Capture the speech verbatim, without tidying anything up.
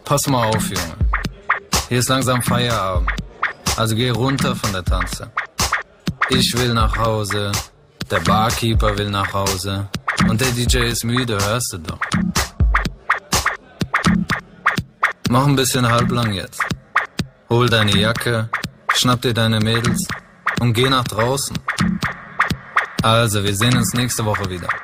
Pass mal auf, Junge. Hier ist langsam Feierabend. Also geh runter von der Tanze. Ich will nach Hause, der Barkeeper will nach Hause und der D J ist müde, hörst du doch. Mach ein bisschen halblang jetzt. Hol deine Jacke, schnapp dir deine Mädels und geh nach draußen. Also, wir sehen uns nächste Woche wieder.